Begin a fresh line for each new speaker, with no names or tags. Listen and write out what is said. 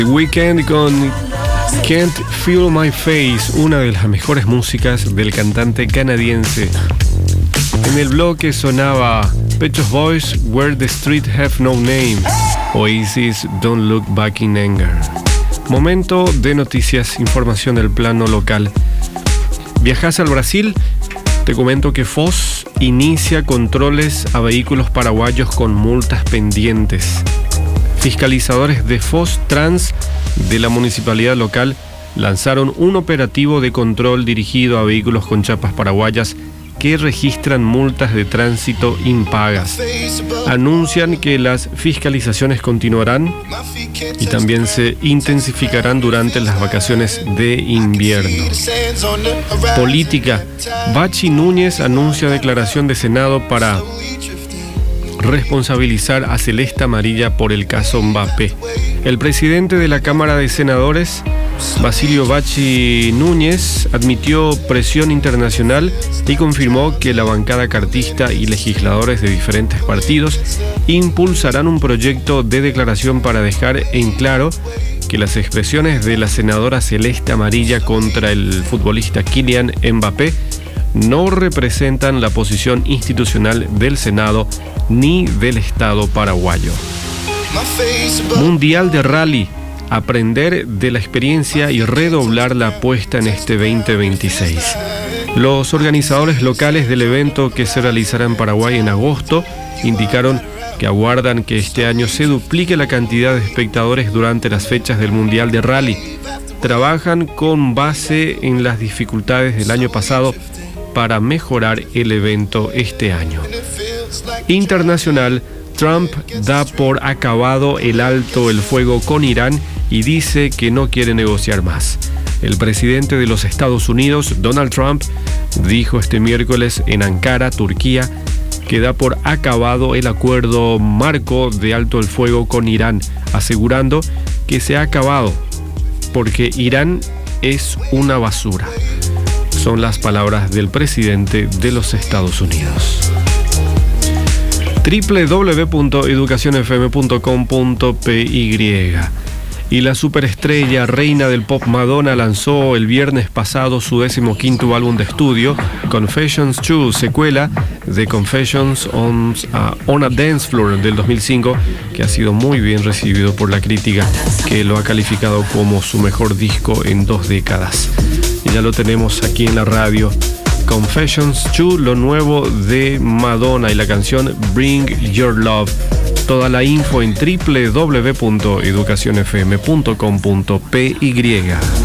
The Weeknd con Can't Feel My Face, una de las mejores músicas del cantante canadiense. En el bloque sonaba Pet Shop Boys, Where the Street Have No Name, Oasis, Don't Look Back in Anger. Momento de noticias, información del plano local. ¿Viajas al Brasil? Te comento que Foz inicia controles a vehículos paraguayos con multas pendientes. Fiscalizadores de Foz Trans de la municipalidad local lanzaron un operativo de control dirigido a vehículos con chapas paraguayas que registran multas de tránsito impagas. Anuncian que las fiscalizaciones continuarán y también se intensificarán durante las vacaciones de invierno. Política. Bachi Núñez anuncia declaración de Senado para responsabilizar a Celeste Amarilla por el caso Mbappé. El presidente de la Cámara de Senadores, Basilio Bachi Núñez, admitió presión internacional y confirmó que la bancada cartista y legisladores de diferentes partidos impulsarán un proyecto de declaración para dejar en claro que las expresiones de la senadora Celeste Amarilla contra el futbolista Kylian Mbappé no representan la posición institucional del Senado ni del Estado paraguayo. Mundial de Rally. Aprender de la experiencia y redoblar la apuesta en este 2026. Los organizadores locales del evento que se realizará en Paraguay en agosto indicaron que aguardan que este año se duplique la cantidad de espectadores durante las fechas del Mundial de Rally. Trabajan con base en las dificultades del año pasado para mejorar el evento este año. Internacional. Trump da por acabado el alto el fuego con Irán y dice que no quiere negociar más. El presidente de los Estados Unidos, Donald Trump, dijo este miércoles en Ankara, Turquía, que da por acabado el acuerdo marco de alto el fuego con Irán, asegurando que se ha acabado porque Irán es una basura. Son las palabras del presidente de los Estados Unidos. www.educacionfm.com.py. Y la superestrella reina del pop Madonna lanzó el viernes pasado su 15º álbum de estudio, Confessions 2, secuela de Confessions on a Dance Floor del 2005, que ha sido muy bien recibido por la crítica, que lo ha calificado como su mejor disco en 2 décadas. Y ya lo tenemos aquí en la radio. Confessions 2, lo nuevo de Madonna, y la canción Bring Your Love. Toda la info en www.educacionfm.com.py.